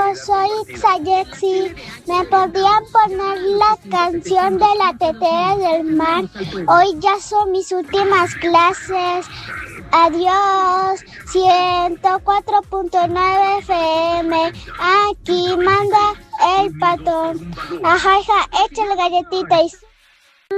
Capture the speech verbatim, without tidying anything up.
soy Xayexi. ¿Me podrían poner la canción de la tetera del mar? Hoy ya son mis últimas clases. Adiós. ciento cuatro punto nueve F M. Aquí manda el patrón. Ajá, hija, échale galletitas.